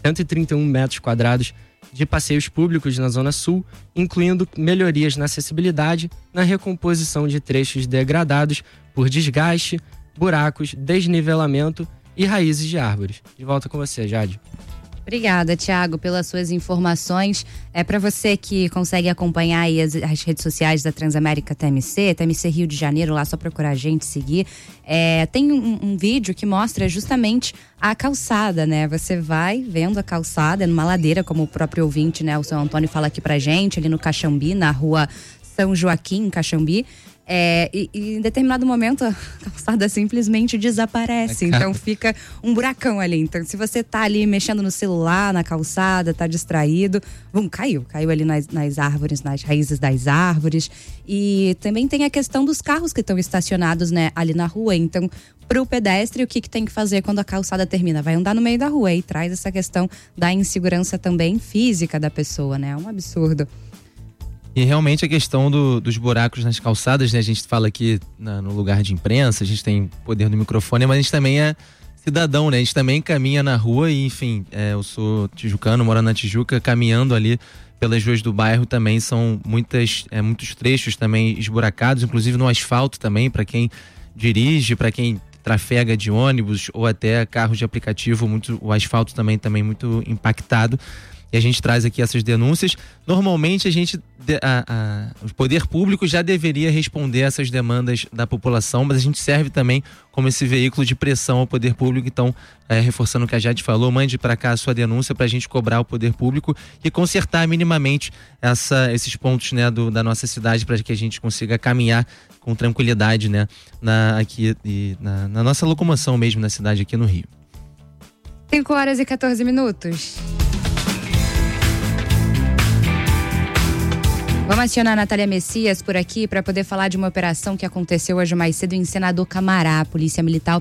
131 metros quadrados de passeios públicos na Zona Sul, incluindo melhorias na acessibilidade, na recomposição de trechos degradados por desgaste, buracos, desnivelamento e raízes de árvores. De volta com você, Jade. Obrigada, Thiago, pelas suas informações. Para você que consegue acompanhar aí as redes sociais da Transamérica TMC Rio de Janeiro, lá só procurar a gente, seguir. Tem um vídeo que mostra justamente a calçada, né? Você vai vendo a calçada numa ladeira, como o próprio ouvinte, né? O seu Antônio fala aqui pra gente, ali no Caxambi, na rua São Joaquim, em Caxambi. E em determinado momento a calçada simplesmente desaparece, então fica um buracão ali. Então se você tá ali mexendo no celular, na calçada, tá distraído, caiu ali nas árvores, nas raízes das árvores. E também tem a questão dos carros que estão estacionados, né, ali na rua. Então pro pedestre, o que tem que fazer quando a calçada termina? Vai andar no meio da rua, e traz essa questão da insegurança também física da pessoa, né? É um absurdo. E realmente a questão dos buracos nas calçadas, né? A gente fala aqui no lugar de imprensa, a gente tem poder no microfone, mas a gente também é cidadão, né? A gente também caminha na rua e, enfim, eu sou tijucano, moro na Tijuca, caminhando ali pelas ruas do bairro também são muitos trechos também esburacados, inclusive no asfalto também, para quem dirige, para quem trafega de ônibus ou até carros de aplicativo, o asfalto também muito impactado. E a gente traz aqui essas denúncias. Normalmente o poder público já deveria responder a essas demandas da população, mas a gente serve também como esse veículo de pressão ao poder público. Então, reforçando o que a Jade falou, mande para cá a sua denúncia para a gente cobrar o poder público e consertar minimamente esses pontos, né, da nossa cidade, para que a gente consiga caminhar com tranquilidade, né, na nossa locomoção mesmo na cidade aqui no Rio. 5h14. Vamos acionar a Natália Messias por aqui para poder falar de uma operação que aconteceu hoje mais cedo em Senador Camará. A Polícia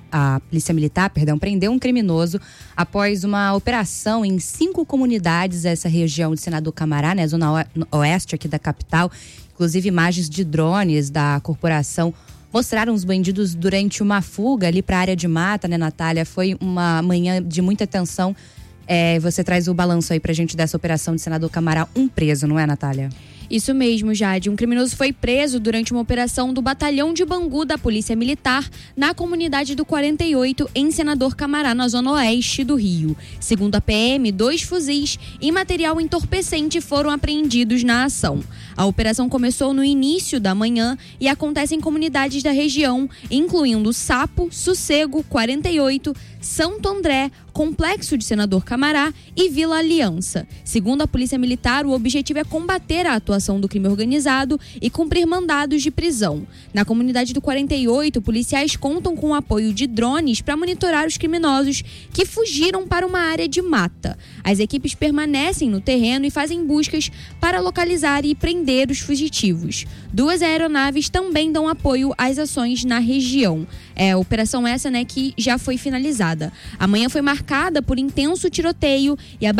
Militar prendeu um criminoso após uma operação em 5 comunidades dessa região de Senador Camará, né, zona oeste aqui da capital. Inclusive imagens de drones da corporação mostraram os bandidos durante uma fuga ali para a área de mata, né, Natália? Foi uma manhã de muita tensão. Você traz o balanço aí pra gente dessa operação de Senador Camará, um preso, não é, Natália? Isso mesmo, Jade. Um criminoso foi preso durante uma operação do Batalhão de Bangu da Polícia Militar na comunidade do 48, em Senador Camará, na zona oeste do Rio. Segundo a PM, 2 fuzis e material entorpecente foram apreendidos na ação. A operação começou no início da manhã e acontece em comunidades da região, incluindo Sapo, Sossego, 48, Santo André, Complexo de Senador Camará e Vila Aliança. Segundo a Polícia Militar, o objetivo é combater a atuação do crime organizado e cumprir mandados de prisão. Na comunidade do 48, policiais contam com o apoio de drones para monitorar os criminosos que fugiram para uma área de mata. As equipes permanecem no terreno e fazem buscas para localizar e prender os fugitivos. 2 aeronaves também dão apoio às ações na região. Operação essa, né, que já foi finalizada. Amanhã foi marcada por intenso tiroteio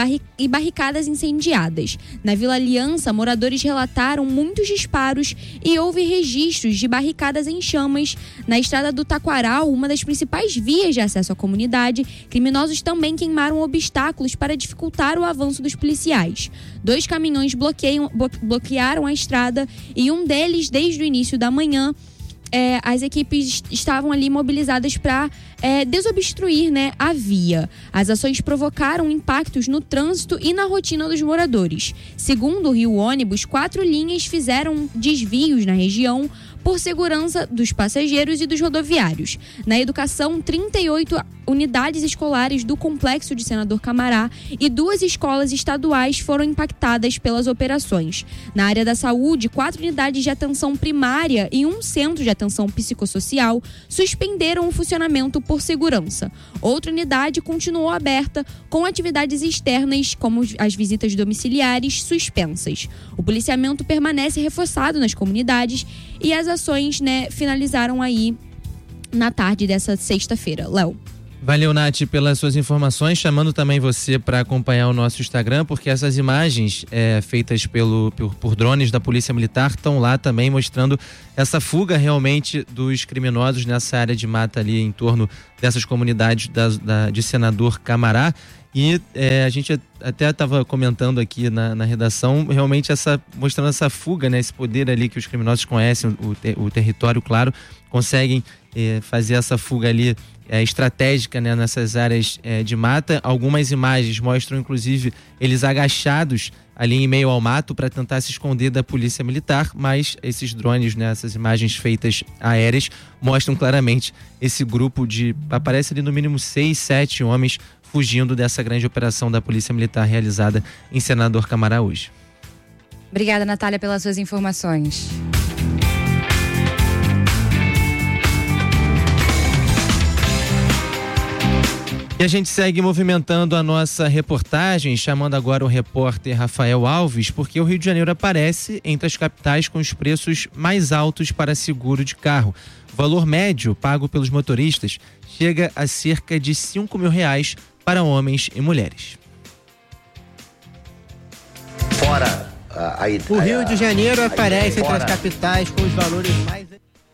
e barricadas incendiadas. Na Vila Aliança, moradores relataram muitos disparos e houve registros de barricadas em chamas. Na estrada do Taquaral, uma das principais vias de acesso à comunidade, criminosos também queimaram obstáculos para dificultar o avanço dos policiais. 2 caminhões bloquearam a estrada e um deles, desde o início da manhã, as equipes estavam ali mobilizadas para desobstruir, né, a via. As ações provocaram impactos no trânsito e na rotina dos moradores. Segundo o Rio Ônibus, 4 linhas fizeram desvios na região por segurança dos passageiros e dos rodoviários. Na educação, 38 unidades escolares do Complexo de Senador Camará e 2 escolas estaduais foram impactadas pelas operações. Na área da saúde, 4 unidades de atenção primária e um centro de atenção psicossocial suspenderam o funcionamento por segurança. Outra unidade continuou aberta com atividades externas, como as visitas domiciliares, suspensas. O policiamento permanece reforçado nas comunidades e as ações, né, finalizaram aí na tarde dessa sexta-feira. Léo. Valeu, Nath, pelas suas informações, chamando também você para acompanhar o nosso Instagram, porque essas imagens feitas por drones da Polícia Militar estão lá também mostrando essa fuga realmente dos criminosos nessa área de mata ali em torno dessas comunidades de Senador Camará. E a gente até estava comentando aqui na redação, realmente mostrando essa fuga, né? Esse poder ali que os criminosos conhecem, o território, claro, conseguem fazer essa fuga ali estratégica, né? Nessas áreas de mata. Algumas imagens mostram, inclusive, eles agachados ali em meio ao mato para tentar se esconder da polícia militar, mas esses drones, né? Essas imagens feitas aéreas mostram claramente esse grupo aparece ali no mínimo 6, 7 homens fugindo dessa grande operação da Polícia Militar realizada em Senador Camará hoje. Obrigada, Natália, pelas suas informações. E a gente segue movimentando a nossa reportagem, chamando agora o repórter Rafael Alves, porque o Rio de Janeiro aparece entre as capitais com os preços mais altos para seguro de carro. O valor médio pago pelos motoristas chega a cerca de R$5 mil para homens e mulheres. O Rio de Janeiro aparece entre as capitais com os valores mais...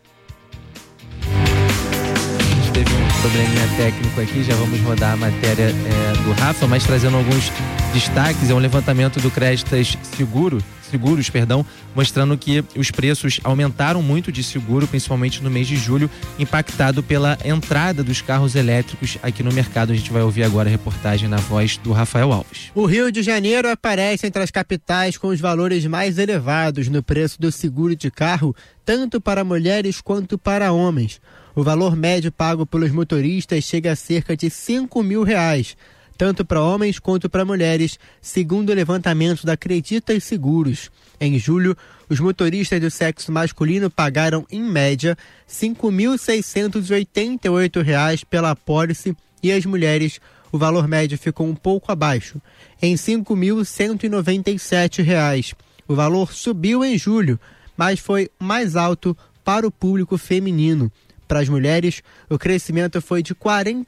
Teve um probleminha técnico aqui, já vamos rodar a matéria do Rafa, mas trazendo alguns destaques. É um levantamento do Créditas Seguros, mostrando que os preços aumentaram muito de seguro, principalmente no mês de julho, impactado pela entrada dos carros elétricos aqui no mercado. A gente vai ouvir agora a reportagem na voz do Rafael Alves. O Rio de Janeiro aparece entre as capitais com os valores mais elevados no preço do seguro de carro, tanto para mulheres quanto para homens. O valor médio pago pelos motoristas chega a cerca de R$5 mil, tanto para homens quanto para mulheres, segundo o levantamento da Créditas Seguros. Em julho, os motoristas do sexo masculino pagaram, em média, R$ 5.688 pela apólice e as mulheres, o valor médio ficou um pouco abaixo, em R$ 5.197. O valor subiu em julho, mas foi mais alto para o público feminino. Para as mulheres, o crescimento foi de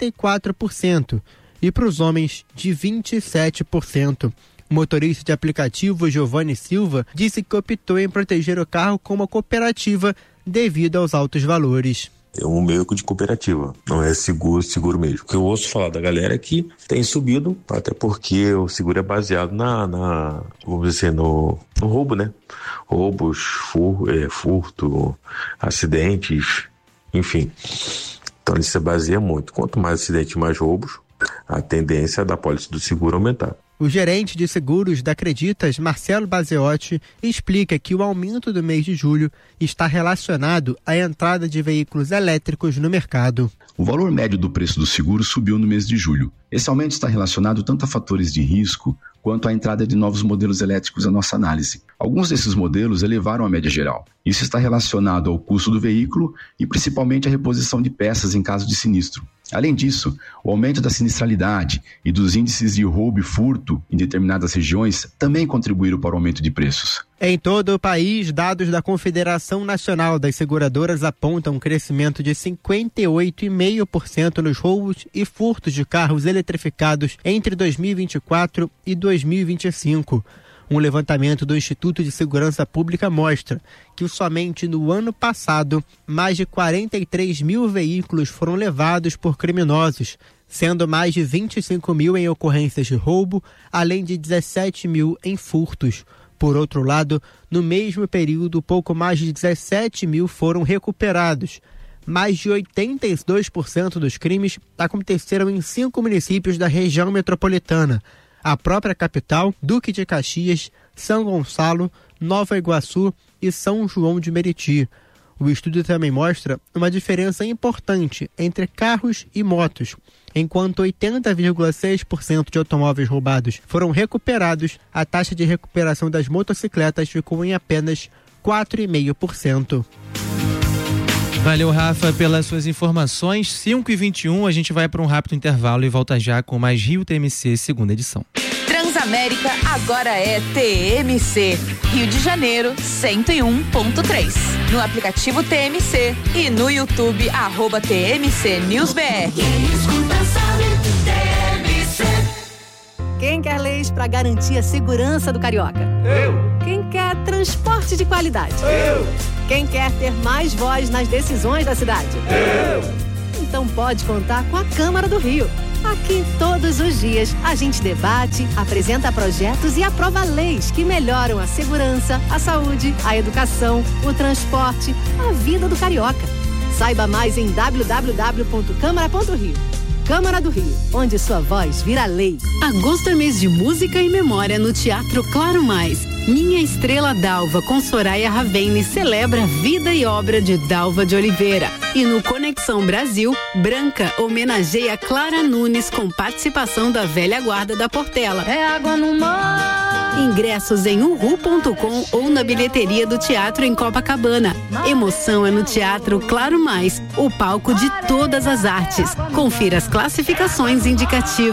44% e para os homens, de 27%. O motorista de aplicativo Giovanni Silva disse que optou em proteger o carro com uma cooperativa devido aos altos valores. É um meio de cooperativa, não é seguro mesmo. O que eu ouço falar da galera é que tem subido, até porque o seguro é baseado vamos dizer, no roubo, né? Roubos, furto, acidentes, enfim. Então ele se baseia muito. Quanto mais acidentes, mais roubos, a tendência da apólice do seguro aumentar. O gerente de seguros da Créditas, Marcelo Baseotti, explica que o aumento do mês de julho está relacionado à entrada de veículos elétricos no mercado. O valor médio do preço do seguro subiu no mês de julho. Esse aumento está relacionado tanto a fatores de risco quanto à entrada de novos modelos elétricos à nossa análise. Alguns desses modelos elevaram a média geral. Isso está relacionado ao custo do veículo e principalmente à reposição de peças em caso de sinistro. Além disso, o aumento da sinistralidade e dos índices de roubo e furto em determinadas regiões também contribuíram para o aumento de preços. Em todo o país, dados da Confederação Nacional das Seguradoras apontam um crescimento de 58,5% nos roubos e furtos de carros eletrificados entre 2024 e 2025. Um levantamento do Instituto de Segurança Pública mostra que somente no ano passado, mais de 43 mil veículos foram levados por criminosos, sendo mais de 25 mil em ocorrências de roubo, além de 17 mil em furtos. Por outro lado, no mesmo período, pouco mais de 17 mil foram recuperados. Mais de 82% dos crimes aconteceram em 5 municípios da região metropolitana. A própria capital, Duque de Caxias, São Gonçalo, Nova Iguaçu e São João de Meriti. O estudo também mostra uma diferença importante entre carros e motos. Enquanto 80,6% de automóveis roubados foram recuperados, a taxa de recuperação das motocicletas ficou em apenas 4,5%. Valeu, Rafa, pelas suas informações. 5h21, a gente vai para um rápido intervalo e volta já com mais Rio TMC, segunda edição. Transamérica agora é TMC. Rio de Janeiro, 101.3. No aplicativo TMC e no YouTube, @TMC News BR. Quem quer leis para garantir a segurança do carioca? Eu. Quem quer transporte de qualidade? Eu. Quem quer ter mais voz nas decisões da cidade? Eu. Então pode contar com a Câmara do Rio. Aqui, todos os dias, a gente debate, apresenta projetos e aprova leis que melhoram a segurança, a saúde, a educação, o transporte, a vida do carioca. Saiba mais em www.câmara.rio. Câmara do Rio, onde sua voz vira lei. Agosto é mês de música e memória no Teatro Claro Mais. Minha Estrela Dalva, com Soraya Ravenne, celebra a vida e obra de Dalva de Oliveira. E no Conexão Brasil, Branca homenageia Clara Nunes com participação da velha guarda da Portela. É água no mar. Ingressos em uhu.com ou na bilheteria do teatro em Copacabana. Emoção é no Teatro Claro Mais, o palco de todas as artes. Confira as classificações indicativas.